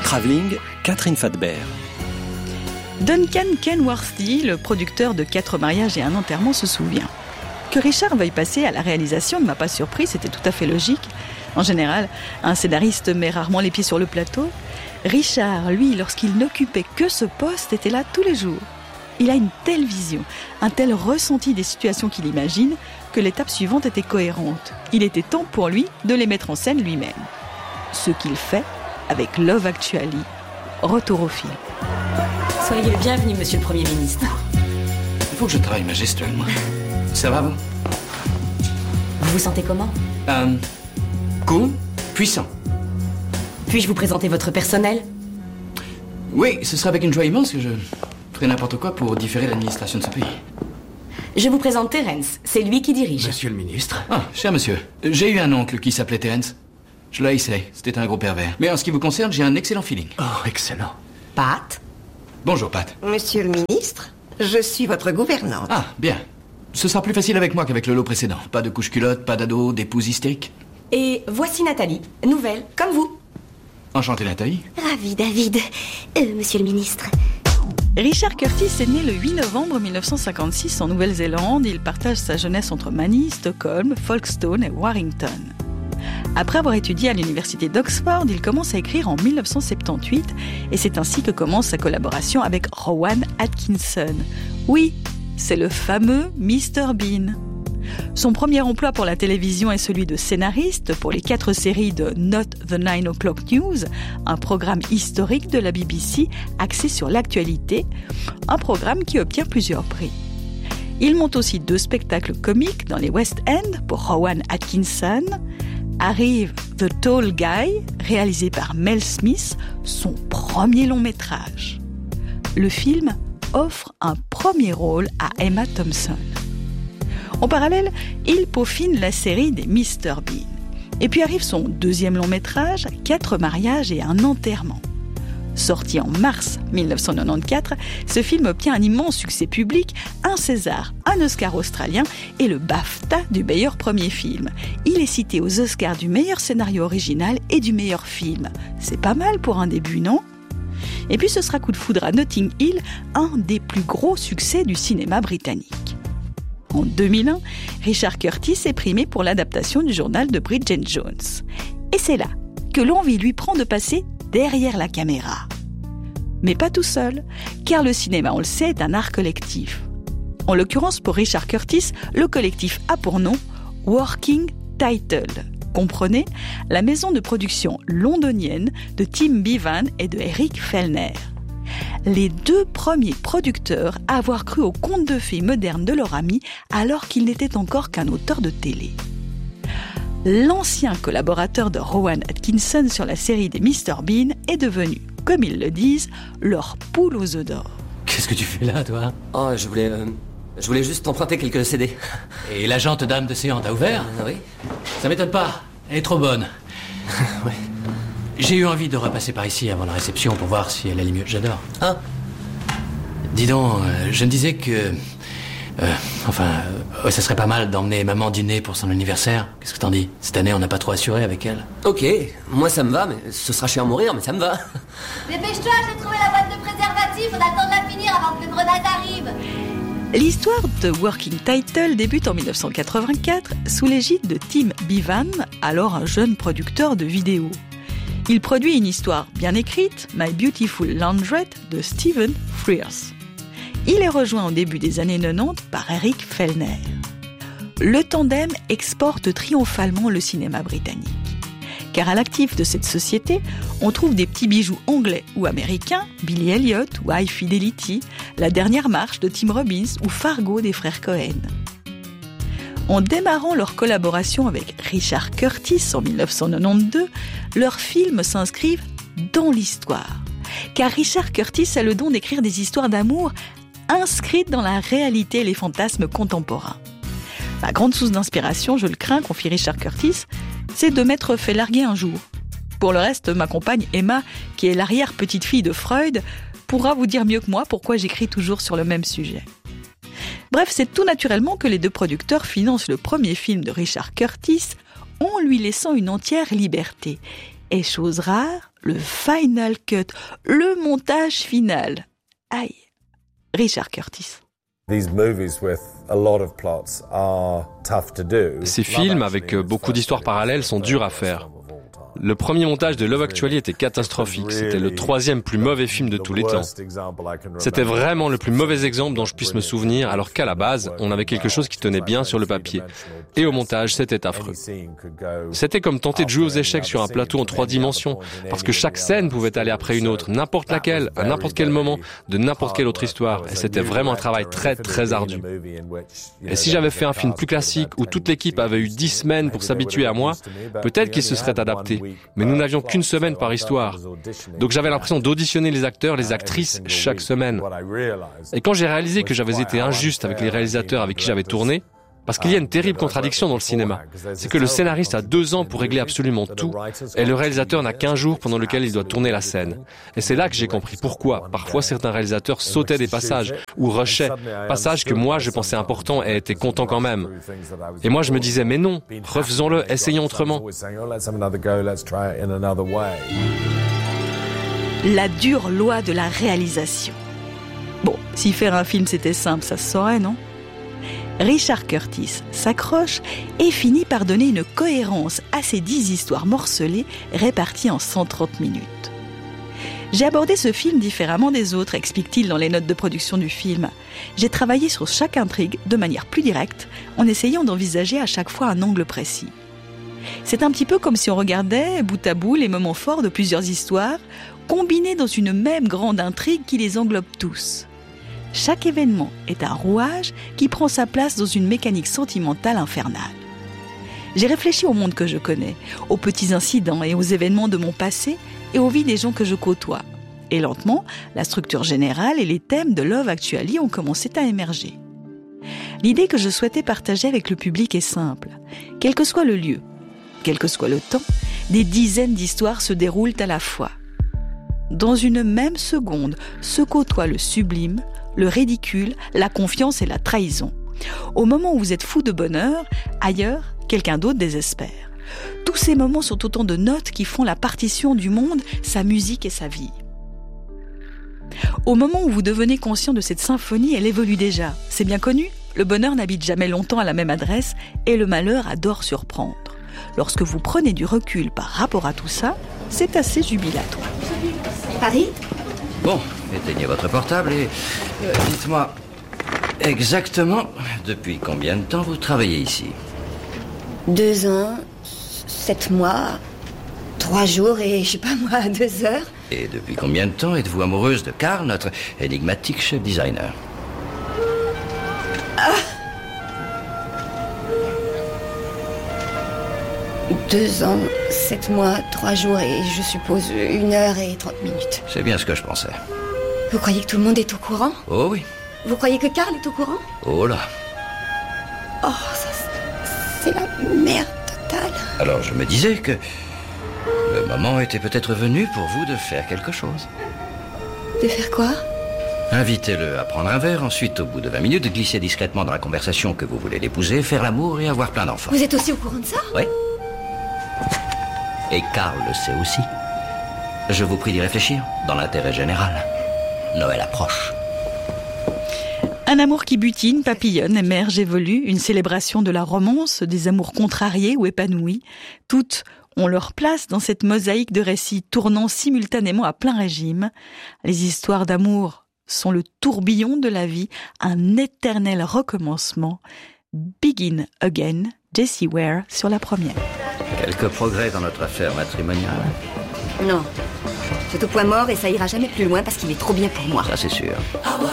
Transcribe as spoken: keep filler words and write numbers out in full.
Travelling, Catherine Fadbert. Duncan Kenworthy, le producteur de Quatre mariages et un enterrement, se souvient. Que Richard veuille passer à la réalisation ne m'a pas surpris, c'était tout à fait logique. En général, un scénariste met rarement les pieds sur le plateau. Richard, lui, lorsqu'il n'occupait que ce poste, était là tous les jours. Il a une telle vision, un tel ressenti des situations qu'il imagine, que l'étape suivante était cohérente. Il était temps pour lui de les mettre en scène lui-même. Ce qu'il fait avec Love Actually. Retour au film. Soyez le bienvenu, monsieur le Premier ministre. Il faut que je travaille ma gestuelle, moi. Ça va, vous? Vous vous sentez comment? Euh... Cool, puissant. Puis-je vous présenter votre personnel? Oui, ce sera avec une joie immense que je ferai n'importe quoi pour différer l'administration de ce pays. Je vous présente Terence, c'est lui qui dirige. Monsieur le ministre. Ah, cher monsieur, j'ai eu un oncle qui s'appelait Terence. Je l'haïssais, c'était un gros pervers. Mais en ce qui vous concerne, j'ai un excellent feeling. Oh, excellent. Pat? Bonjour, Pat. Monsieur le ministre, je suis votre gouvernante. Ah, bien. Ce sera plus facile avec moi qu'avec le lot précédent. Pas de couche-culotte, pas d'ado, d'épouse hystérique. Et voici Nathalie, nouvelle, comme vous. Enchanté, Nathalie. Ravi, David. Euh, monsieur le ministre. Richard Curtis est né le huit novembre mille neuf cent cinquante-six en Nouvelle-Zélande. Il partage sa jeunesse entre Manille, Stockholm, Folkestone et Warrington. Après avoir étudié à l'université d'Oxford, il commence à écrire en mille neuf cent soixante-dix-huit et c'est ainsi que commence sa collaboration avec Rowan Atkinson. Oui, c'est le fameux mister Bean. Son premier emploi pour la télévision est celui de scénariste pour les quatre séries de Not the Nine O'Clock News, un programme historique de la B B C axé sur l'actualité, un programme qui obtient plusieurs prix. Il monte aussi deux spectacles comiques dans les West End pour Rowan Atkinson. Arrive The Tall Guy, réalisé par Mel Smith, son premier long métrage. Le film offre un premier rôle à Emma Thompson. En parallèle, il peaufine la série des mister Bean. Et puis arrive son deuxième long métrage, Quatre mariages et un enterrement. Sorti en mars mille neuf cent quatre-vingt-quatorze, ce film obtient un immense succès public, un César, un Oscar australien et le BAFTA du meilleur premier film. Il est cité aux Oscars du meilleur scénario original et du meilleur film. C'est pas mal pour un début, non? Et puis ce sera Coup de foudre à Notting Hill, un des plus gros succès du cinéma britannique. En deux mille un, Richard Curtis est primé pour l'adaptation du journal de Bridget Jones. Et c'est là que l'envie lui prend de passer derrière la caméra. Mais pas tout seul, car le cinéma, on le sait, est un art collectif. En l'occurrence, pour Richard Curtis, le collectif a pour nom Working Title. Comprenez, la maison de production londonienne de Tim Bevan et de Eric Fellner. Les deux premiers producteurs à avoir cru aux contes de fées modernes de leur ami alors qu'il n'était encore qu'un auteur de télé. L'ancien collaborateur de Rowan Atkinson sur la série des mister Bean est devenu, comme ils le disent, leur poule aux œufs d'or. Qu'est-ce que tu fais là, toi? Oh, je voulais... Euh, je voulais juste emprunter quelques C D. Et l'agente dame de Séant t'a ouvert? euh, Oui. Ça m'étonne pas. Elle est trop bonne. Ouais. J'ai eu envie de repasser par ici avant la réception pour voir si elle allait mieux. J'adore. Ah. Dis donc, euh, je me disais que... Euh, enfin, euh, ça serait pas mal d'emmener maman dîner pour son anniversaire. Qu'est-ce que t'en dis? Cette année, on n'a pas trop assuré avec elle. Ok, moi ça me va, mais ce sera chiant à mourir, mais ça me va. Dépêche-toi, j'ai trouvé la boîte de préservatifs, on attend de la finir avant que le grenade arrive. L'histoire de Working Title débute en mille neuf cent quatre-vingt-quatre sous l'égide de Tim Bevan, alors un jeune producteur de vidéos. Il produit une histoire bien écrite, My Beautiful Laundrette, de Stephen Frears. Il est rejoint au début des années quatre-vingt-dix par Eric Fellner. Le tandem exporte triomphalement le cinéma britannique. Car à l'actif de cette société, on trouve des petits bijoux anglais ou américains, Billy Elliot ou High Fidelity, La dernière marche de Tim Robbins ou Fargo des frères Cohen. En démarrant leur collaboration avec Richard Curtis en mille neuf cent quatre-vingt-douze, leurs films s'inscrivent dans l'histoire. Car Richard Curtis a le don d'écrire des histoires d'amour inscrites dans la réalité et les fantasmes contemporains. La grande source d'inspiration, je le crains, confie Richard Curtis, c'est de m'être fait larguer un jour. Pour le reste, ma compagne Emma, qui est l'arrière-petite-fille de Freud, pourra vous dire mieux que moi pourquoi j'écris toujours sur le même sujet. Bref, c'est tout naturellement que les deux producteurs financent le premier film de Richard Curtis en lui laissant une entière liberté. Et chose rare, le final cut, le montage final. Aïe. Richard Curtis. Ces films avec beaucoup d'histoires parallèles sont durs à faire. Le premier montage de Love Actually était catastrophique. C'était le troisième plus mauvais film de tous les temps. C'était vraiment le plus mauvais exemple dont je puisse me souvenir, alors qu'à la base, on avait quelque chose qui tenait bien sur le papier. Et au montage, c'était affreux. C'était comme tenter de jouer aux échecs sur un plateau en trois dimensions, parce que chaque scène pouvait aller après une autre, n'importe laquelle, à n'importe quel moment, de n'importe quelle autre histoire. Et c'était vraiment un travail très, très ardu. Et si j'avais fait un film plus classique, où toute l'équipe avait eu dix semaines pour s'habituer à moi, peut-être qu'il se serait adapté. Mais nous n'avions qu'une semaine par histoire. Donc j'avais l'impression d'auditionner les acteurs, les actrices chaque semaine. Et quand j'ai réalisé que j'avais été injuste avec les réalisateurs avec qui j'avais tourné, parce qu'il y a une terrible contradiction dans le cinéma, c'est que le scénariste a deux ans pour régler absolument tout, et le réalisateur n'a qu'un jour pendant lequel il doit tourner la scène. Et c'est là que j'ai compris pourquoi, parfois certains réalisateurs sautaient des passages, ou rushaient, passages que moi je pensais importants et étaient contents quand même. Et moi je me disais, mais non, refaisons-le, essayons autrement. La dure loi de la réalisation. Bon, si faire un film c'était simple, ça se saurait, non ? Richard Curtis s'accroche et finit par donner une cohérence à ces dix histoires morcelées réparties en cent trente minutes. J'ai abordé ce film différemment des autres, explique-t-il dans les notes de production du film. J'ai travaillé sur chaque intrigue de manière plus directe, en essayant d'envisager à chaque fois un angle précis. C'est un petit peu comme si on regardait bout à bout les moments forts de plusieurs histoires, combinés dans une même grande intrigue qui les englobe tous. Chaque événement est un rouage qui prend sa place dans une mécanique sentimentale infernale. J'ai réfléchi au monde que je connais, aux petits incidents et aux événements de mon passé et aux vies des gens que je côtoie. Et lentement, la structure générale et les thèmes de Love Actually ont commencé à émerger. L'idée que je souhaitais partager avec le public est simple. Quel que soit le lieu, quel que soit le temps, des dizaines d'histoires se déroulent à la fois. Dans une même seconde se côtoient le sublime, le ridicule, la confiance et la trahison. Au moment où vous êtes fou de bonheur, ailleurs, quelqu'un d'autre désespère. Tous ces moments sont autant de notes qui font la partition du monde, sa musique et sa vie. Au moment où vous devenez conscient de cette symphonie, elle évolue déjà. C'est bien connu, le bonheur n'habite jamais longtemps à la même adresse et le malheur adore surprendre. Lorsque vous prenez du recul par rapport à tout ça, c'est assez jubilatoire. Harry ? Bon, éteignez votre portable et euh, dites-moi exactement depuis combien de temps vous travaillez ici ? Deux ans, sept mois, trois jours et, je sais pas moi, deux heures. Et depuis combien de temps êtes-vous amoureuse de Carl, notre énigmatique chef designer ? Ah. Deux ans, sept mois, trois jours et je suppose une heure et trente minutes. C'est bien ce que je pensais. Vous croyez que tout le monde est au courant ? Oh oui. Vous croyez que Carl est au courant ? Oh là. Oh, ça, c'est la merde totale. Alors je me disais que le moment était peut-être venu pour vous de faire quelque chose. De faire quoi ? Invitez-le à prendre un verre, ensuite au bout de vingt minutes, glisser discrètement dans la conversation que vous voulez l'épouser, faire l'amour et avoir plein d'enfants. Vous êtes aussi au courant de ça ? Oui. Et Carl le sait aussi. Je vous prie d'y réfléchir, dans l'intérêt général. Noël approche. Un amour qui butine, papillonne, émerge, évolue, une célébration de la romance, des amours contrariés ou épanouis. Toutes ont leur place dans cette mosaïque de récits tournant simultanément à plein régime. Les histoires d'amour sont le tourbillon de la vie, un éternel recommencement. Begin Again, Jessie Ware sur la première. Quelques progrès dans notre affaire matrimoniale ? Non. C'est au point mort et ça ira jamais plus loin parce qu'il est trop bien pour moi. Ça, c'est sûr.